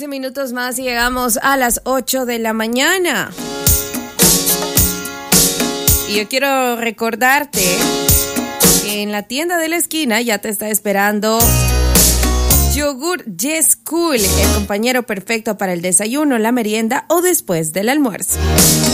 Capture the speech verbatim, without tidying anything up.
catorce minutos más y llegamos a las ocho de la mañana. Y yo quiero recordarte que en la tienda de la esquina ya te está esperando Yogur Yes Cool, el compañero perfecto para el desayuno, la merienda o después del almuerzo.